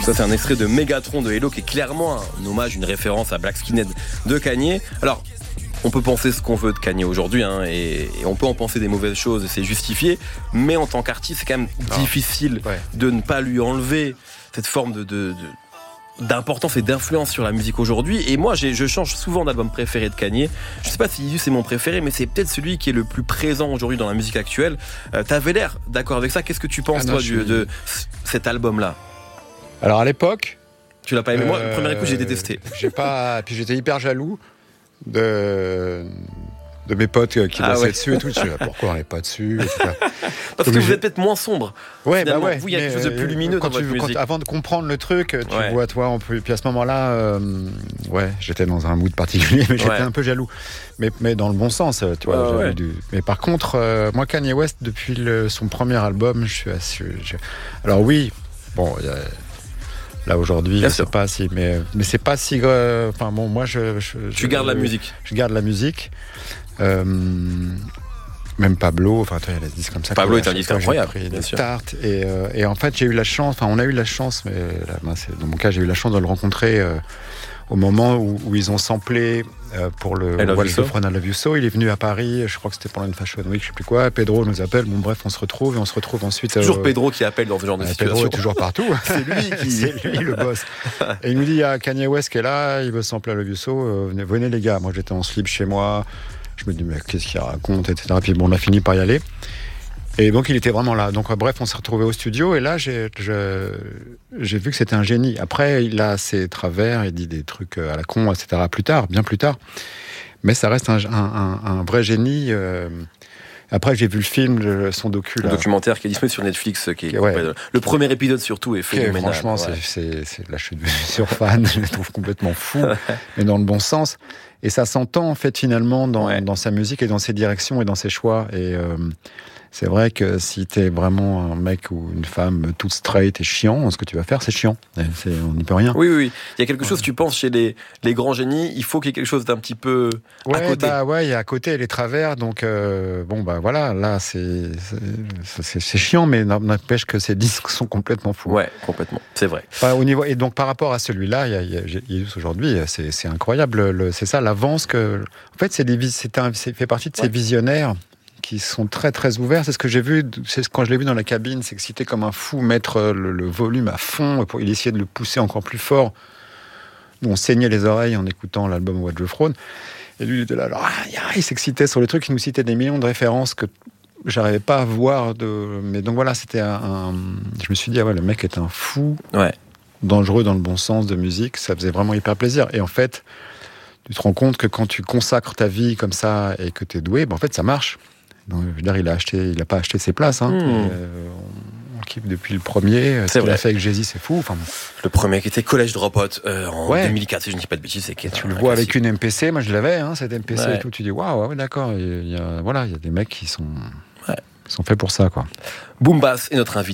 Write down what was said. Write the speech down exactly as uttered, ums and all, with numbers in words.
Ça, c'est un extrait de Megatron de Hello qui est clairement un hommage, une référence à Black Skinhead de Kanye. Alors, on peut penser ce qu'on veut de Kanye aujourd'hui, hein, et, et on peut en penser des mauvaises choses, et c'est justifié, mais en tant qu'artiste, c'est quand même non. difficile ouais. de ne pas lui enlever cette forme de, de, de, d'importance et d'influence sur la musique aujourd'hui. Et moi, j'ai, je change souvent d'album préféré de Kanye. Je sais pas si c'est mon préféré, mais c'est peut-être celui qui est le plus présent aujourd'hui dans la musique actuelle. Euh, t'avais l'air d'accord avec ça. Qu'est-ce que tu penses, ah non, toi, du, suis... de cet album-là? Alors, à l'époque... Tu l'as pas aimé? Euh, moi, le premier écoute, j'ai détesté. J'ai pas... Puis j'étais hyper jaloux de, de mes potes qui ah bossaient ouais. dessus et tout. Je sais pourquoi on n'est pas dessus, et cetera. Parce que vous êtes peut-être moins sombre. Ouais, bah ouais. Vous, il y a quelque chose de plus lumineux dans tu, votre musique. Quand, avant de comprendre le truc, tu ouais. vois, toi, on peut, puis à ce moment-là, euh, ouais, j'étais dans un mood particulier, mais j'étais ouais. un peu jaloux. Mais, mais dans le bon sens, tu vois. Ah ouais. Du... Mais par contre, euh, moi, Kanye West, depuis le, son premier album, je suis assez... Je... Alors oui, bon... Y a... Là aujourd'hui, je sais pas si, mais mais c'est pas si. Enfin euh, bon, moi je, je. Tu je, gardes je, la musique. Je garde la musique. Euh, même Pablo, enfin tu vois, il y a des disques comme ça. Pablo est un disque incroyable. Pris bien des sûr. Starts et euh, et en fait j'ai eu la chance. Enfin on a eu la chance, mais là, ben, c'est, dans mon cas j'ai eu la chance de le rencontrer euh, au moment où, où ils ont samplé euh, pour le What's the Fun I Love You So. Il est venu à Paris, je crois que c'était pendant une Fashion Week, je sais plus quoi. Pedro nous appelle. Bon bref, on se retrouve et on se retrouve ensuite. C'est toujours euh, Pedro qui appelle dans ce genre de euh, situation. Pedro est toujours partout. C'est lui qui. C'est lui le boss. Et il nous dit il y a Kanye West qui est là, il veut sampler I Love You So. Euh, venez, venez les gars. Moi j'étais en slip chez moi. Je me dis mais qu'est-ce qu'il raconte, et cetera. Puis bon, on a fini par y aller. Et donc il était vraiment là. Donc bref, on s'est retrouvés au studio et là j'ai, je, j'ai vu que c'était un génie. Après il a ses travers, il dit des trucs à la con, et cetera. Plus tard, bien plus tard. Mais ça reste un, un, un vrai génie. Euh... Après j'ai vu le film, le, son docu. Le là. documentaire qui est disponible sur Netflix. Qui est, ouais. Le premier épisode surtout est phénoménal. Franchement, ouais. c'est, c'est, c'est là je suis sur fan. Je le trouve complètement fou, mais dans le bon sens. Et ça s'entend en fait finalement dans, ouais. dans sa musique et dans ses directions et dans ses choix. Et euh, c'est vrai que si t'es vraiment un mec ou une femme toute straight et chiant, ce que tu vas faire, c'est chiant. C'est, on n'y peut rien. Oui, oui, oui. Il y a quelque chose, ouais. tu penses, chez les, les grands génies, il faut qu'il y ait quelque chose d'un petit peu ouais, à côté. Bah ouais, il y a à côté les travers. Donc, euh, bon, bah voilà, là, c'est, c'est, c'est, c'est chiant, mais n'empêche que ces disques sont complètement fous. Ouais, complètement. C'est vrai. Enfin, au niveau, et donc, par rapport à celui-là, il y a, il y a, il y a aujourd'hui, c'est, c'est incroyable. Le, c'est ça, l'avance que. En fait, c'est des, c'est un, c'est fait partie de ces ouais. visionnaires qui sont très très ouverts. C'est ce que j'ai vu, c'est quand je l'ai vu dans la cabine, c'est excité comme un fou, mettre le, le volume à fond pour il essayait de le pousser encore plus fort. Nous, on saignait les oreilles en écoutant l'album Watch the Throne. Et lui, il était là, alors, ah, il s'excitait sur le truc, il nous citait des millions de références que j'arrivais pas à voir. De... Mais donc voilà, c'était un, un... Je me suis dit, ah ouais, le mec est un fou, ouais. dangereux dans le bon sens de musique. Ça faisait vraiment hyper plaisir. Et en fait, tu te rends compte que quand tu consacres ta vie comme ça et que tu es doué, ben en fait, ça marche. Donc, je veux dire, il a acheté, il a pas acheté ses places. Hein. Mmh. Et, euh, on kiffe depuis le premier. Ce qu'il a fait avec Jay-Z, c'est fou. Enfin, bon. Le premier qui était College Dropout euh, en ouais. deux mille quatre, si je ne dis pas de bêtises, c'est qui tu le vois avec une M P C. Moi, je l'avais, hein, cette M P C ouais. et tout. Tu dis waouh, ouais, d'accord. Il y a, voilà, il y a des mecs qui sont, ouais. qui sont faits pour ça, quoi. Boom Bass est notre invité.